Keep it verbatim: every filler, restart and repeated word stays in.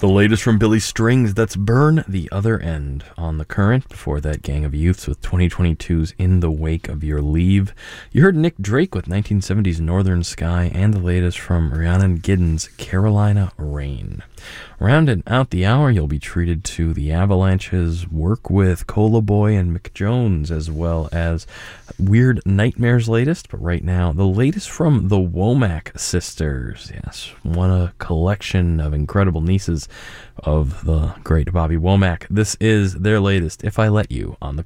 The latest from Billy Strings, that's Burn the Other End on The Current. Before that, Gang of Youths with twenty twenty-two's In the Wake of Your Leave. You heard Nick Drake with nineteen seventies Northern Sky, and the latest from Rhiannon Giddens, Carolina Rain. Rounding out the hour, you'll be treated to the Avalanches, work with Cola Boy and Mick Jones, as well as Weird Nightmare's latest. But right now, the latest from the Womack Sisters. Yes, what a collection of incredible nieces of the great Bobby Womack. This is their latest, If I Let You, on the